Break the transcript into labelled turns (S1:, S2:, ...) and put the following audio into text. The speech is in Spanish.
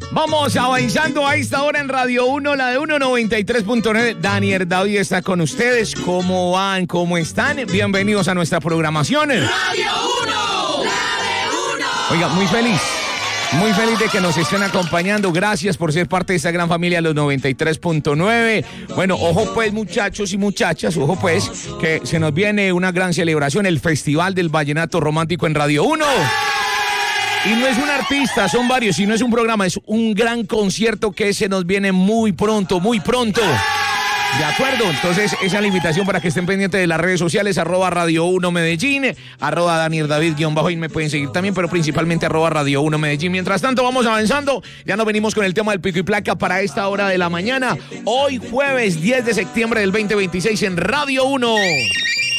S1: Vamos avanzando a esta hora en Radio 1, la de 193.9. Daniel David está con ustedes. ¿Cómo van? ¿Cómo están? Bienvenidos a nuestra programación.
S2: Radio 1, la de 1.
S1: Oiga, muy feliz de que nos estén acompañando. Gracias por ser parte de esta gran familia, los 93.9. Bueno, ojo pues, muchachos y muchachas, ojo pues, que se nos viene una gran celebración, el Festival del Vallenato Romántico en Radio 1. Y no es un artista, son varios, y no es un programa, es un gran concierto que se nos viene muy pronto, muy pronto. ¿De acuerdo? Entonces, esa es la invitación para que estén pendientes de las redes sociales, @Radio 1 Medellín, @Daniel David _ y me pueden seguir también, pero principalmente @Radio 1 Medellín. Mientras tanto, vamos avanzando. Ya nos venimos con el tema del pico y placa para esta hora de la mañana. Hoy, jueves 10 de septiembre del 2026 en Radio 1.